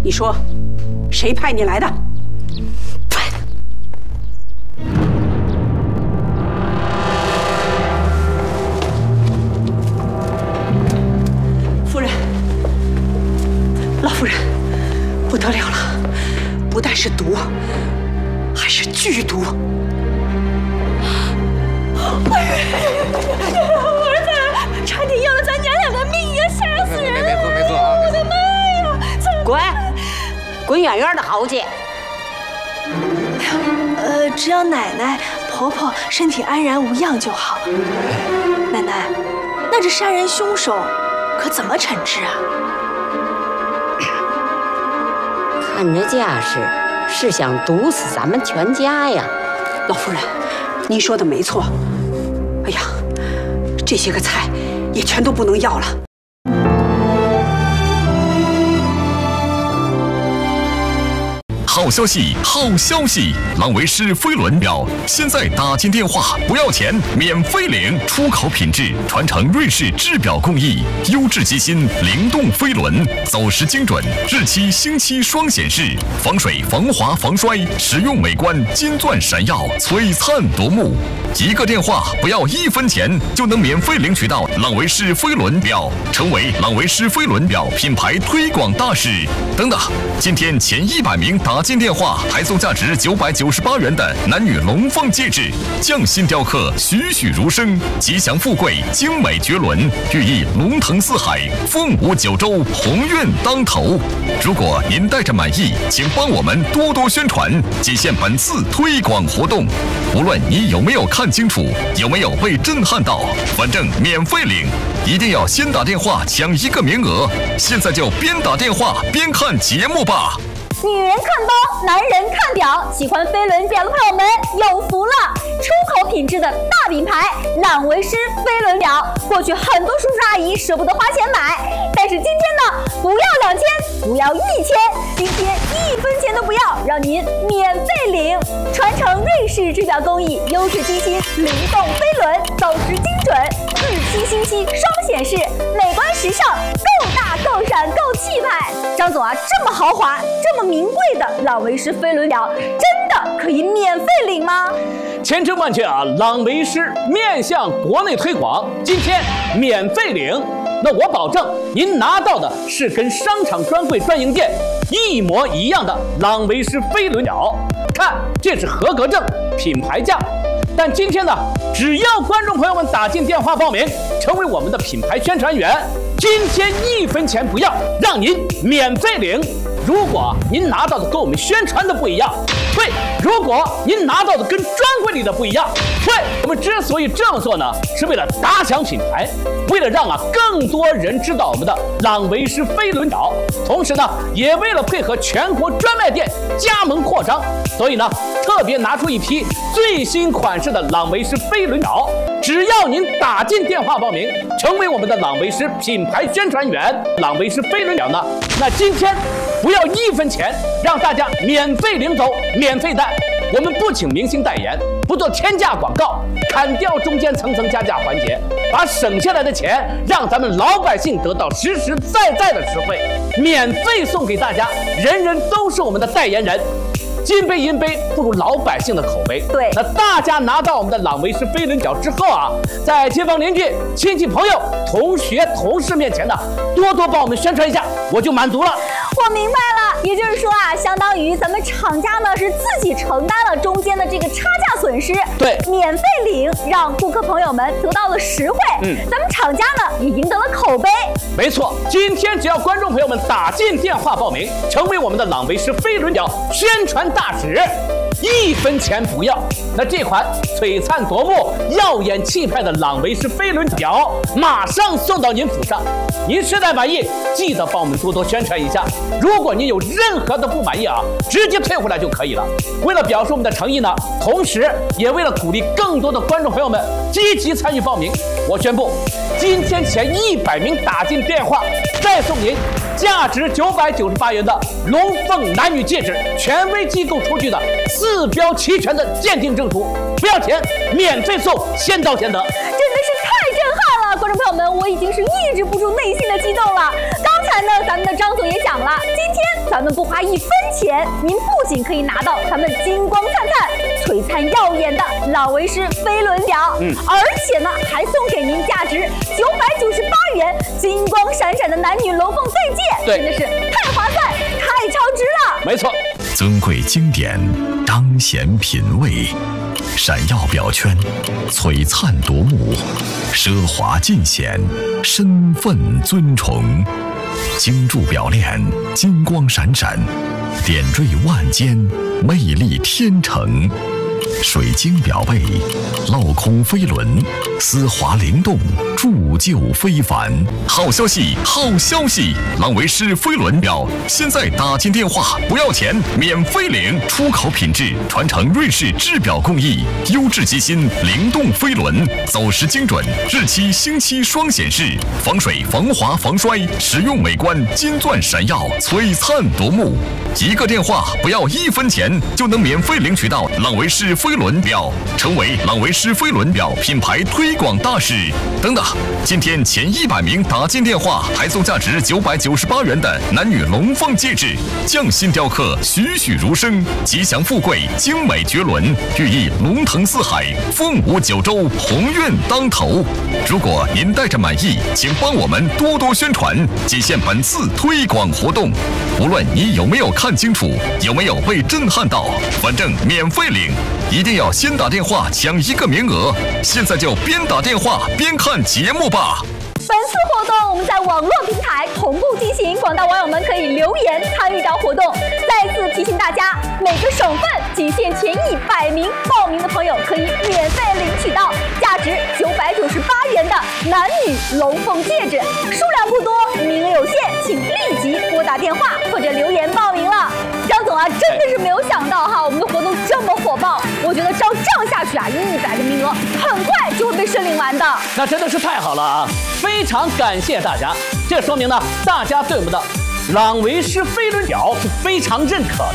你说，谁派你来的？夫人，老夫人，不得了了，不但是毒，还是剧毒。 儿子，差点要了咱娘俩的命呀！吓死人了！ 没错啊！ 我的妈呀！ 滚远远的好去！ 只要奶奶、婆婆身体安然无恙就好。奶奶，那这杀人凶手可怎么惩治啊？ 看这架势，是想毒死咱们全家呀！ 老夫人，您说的没错。哎呀，这些个菜也全都不能要了。 好消息，好消息！朗维诗飞轮表现在打进电话不要钱，免费领，出口品质，传承瑞士制表工艺，优质机芯，灵动飞轮，走时精准，日期星期双显示，防水、防滑、防摔，实用美观，金钻闪耀，璀璨夺目。一个电话不要1分钱，就能免费领取到朗维诗飞轮表，成为朗维诗飞轮表品牌推广大使。等等，今天前100名打进电话还送价值998元的男女龙凤戒指，匠心雕刻，栩栩如生，吉祥富贵，精美绝伦，寓意龙腾四海，凤舞九州，鸿运当头。如果您带着满意，请帮我们多多宣传，仅限本次推广活动。无论你有没有看清楚，有没有被震撼到，反正免费领，一定要先打电话抢1个名额。现在就边打电话边看节目吧。 女人看包，男人看表，喜欢飞轮表的朋友们有福了！出口品质的大品牌朗维诗飞轮表，过去很多叔叔阿姨舍不得花钱买，但是今天呢，不要2000，不要1000，今天1分钱都不要，让您免费领！传承瑞士制表工艺，优质机芯，灵动飞轮，走时精准，日期星期双显示，美观时尚，够大够闪够气派。张总啊，这么豪华，这么名贵的朗维诗飞轮表，真的可以免费领吗？ 千真万确啊！朗维诗面向国内推广，今天免费领。那我保证，您拿到的是跟商场专柜专营店一模一样的朗维诗飞轮表。看，这是合格证，品牌价。但今天呢，只要观众朋友们打进电话报名，成为我们的品牌宣传员，今天1分钱不要，让您免费领。如果您拿到的跟我们宣传的不一样，退；如果您拿到的跟专柜里的不一样，退。我们之所以这么做呢，是为了打响品牌，为了让更多人知道我们的朗维诗飞轮表，同时呢，也为了配合全国专卖店加盟扩张，所以呢，特别拿出一批最新款式的朗维诗飞轮表。只要您打进电话报名，成为我们的朗维诗品牌宣传员，朗维诗飞轮表呢，那今天不要1分钱，让大家免费领走，免费带。我们不请明星代言，不做天价广告，砍掉中间层层加价环节，把省下来的钱让咱们老百姓得到实实在在的实惠，免费送给大家，人人都是我们的代言人。金杯银杯不如老百姓的口碑。 对， 那大家拿到我们的朗维诗飞轮表之后啊，在街坊邻居、亲戚朋友、同学、同事面前呢，多多帮我们宣传一下，我就满足了。 我明白了，也就是说啊，相当于咱们厂家呢是自己承担了中间的这个差价损失， 对， 免费领，让顾客朋友们得到了实惠，咱们厂家呢也赢得了口碑。 没错，今天只要观众朋友们打进电话报名，成为我们的朗维诗飞轮表宣传大使，1分钱不要。那这款璀璨夺目、耀眼气派的朗维诗飞轮表马上送到您府上。您实在满意，记得帮我们多多宣传一下。如果您有任何的不满意啊，直接退回来就可以了。为了表示我们的诚意呢，同时也为了鼓励更多的观众朋友们积极参与报名，我宣布，今天前100名打进电话，再送您价值998元的龙凤男女戒指，权威机构出具的4标齐全的鉴定证书，不要钱，免费送，先到先得。 真的是太震撼了！ 观众朋友们，我已经是抑制不住内心的激动了。刚才呢，咱们的张总也讲了，今天咱们不花1分钱，您不仅可以拿到咱们金光灿灿、璀璨耀眼的朗维诗飞轮表，而且呢，还送给您价值998元、金光闪闪的男女龙凤对戒，真的是太划算、太超值了。 没错， 尊贵经典，彰显品味，闪耀表圈，璀璨夺目，奢华尽显，身份尊崇。精铸表链，金光闪闪，点缀万间，魅力天成。水晶表背，镂空飞轮，丝滑灵动，铸就非凡。好消息，好消息！朗维诗飞轮表现在打进电话不要钱，免费领，出口品质，传承瑞士制表工艺，优质机芯，灵动飞轮，走时精准，日期星期双显示，防水、防滑、防摔，实用美观，金钻闪耀，璀璨夺目。一个电话不要1分钱，就能免费领取到朗维诗飞轮表，成为朗维诗飞轮表品牌推广大使。等等，今天前100名打进电话，还送价值998元的男女龙凤戒指，匠心雕刻，栩栩如生，吉祥富贵，精美绝伦，寓意龙腾四海，凤舞九州，鸿运当头。如果您带着满意，请帮我们多多宣传，仅限本次推广活动。无论你有没有看清楚，有没有被震撼到，反正免费领，一定要先打电话抢1个名额。现在就边打电话边看节目吧。 本次活动我们在网络平台同步进行，广大网友们可以留言参与到活动。再次提醒大家，每个省份仅限前100名报名的朋友可以免费领取到价值998元的男女龙凤戒指，数量不多，名额有限，请立即拨打电话或者留言报名了。张总啊，真的是没有想到哈，我们的活动这么火爆，我觉得照这样下去啊，100个名额很快就会被申领完的。 那真的是太好了啊！非常感谢大家，这说明呢，大家对我们的朗维诗飞轮表是非常认可